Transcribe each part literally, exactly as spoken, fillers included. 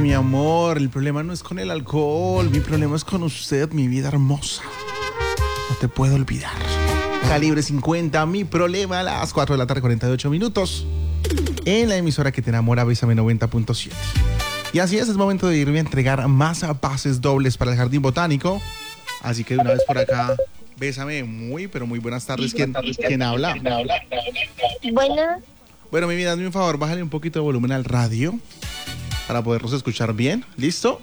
mi amor, el problema no es con el alcohol, mi problema es con usted, mi vida hermosa. No te puedo olvidar. Calibre cincuenta, mi problema, a las cuatro de la tarde, cuarenta y ocho minutos. En la emisora que te enamora, Bésame noventa punto siete. Y así es, es momento de irme a entregar más pases dobles para el Jardín Botánico. Así que de una vez por acá, Bésame, muy, pero muy buenas tardes. ¿Quién, ¿quién habla? Bueno. Bueno, mi vida, hazme un favor, bájale un poquito de volumen al radio para poderlos escuchar bien. ¿Listo?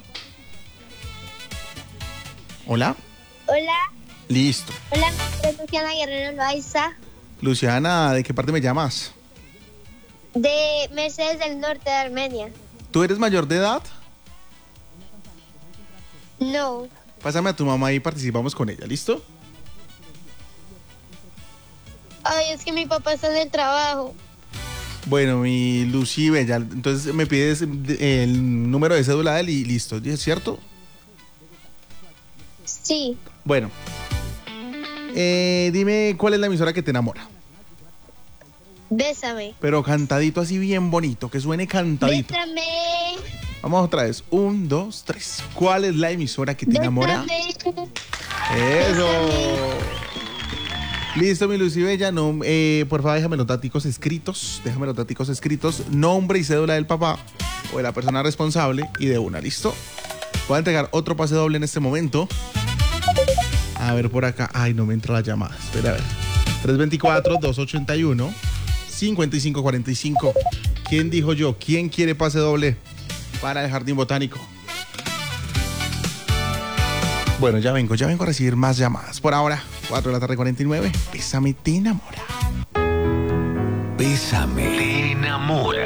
¿Hola? Hola. Listo. Hola, soy Luciana Guerrero Loaiza. Luciana, ¿de qué parte me llamas? De Mercedes del Norte de Armenia. ¿Tú eres mayor de edad? No. Pásame a tu mamá y participamos con ella, ¿listo? Ay, es que mi papá está en el trabajo. Bueno, mi Lucy Bella, entonces me pides el número de cédula de él y listo, ¿es cierto? Sí. Bueno, eh, dime cuál es la emisora que te enamora. Bésame. Pero cantadito así bien bonito, que suene cantadito. Bésame. Vamos otra vez, un, dos, tres. ¿Cuál es la emisora que te enamora? Bésame. Eso. Listo, mi Lucy Bella, no, eh, por favor déjame los daticos escritos, déjame los daticos escritos, nombre y cédula del papá o de la persona responsable y de una, ¿listo? Voy a entregar otro pase doble en este momento. A ver por acá, ay, no me entra la llamada, espera a ver. tres dos cuatro, dos ocho uno, cinco cinco cuatro cinco. ¿Quién dijo yo? ¿Quién quiere pase doble para el Jardín Botánico? Bueno, ya vengo, ya vengo a recibir más llamadas. Por ahora, cuatro de la tarde, cuarenta y nueve. Bésame, te enamora. Bésame, te enamora.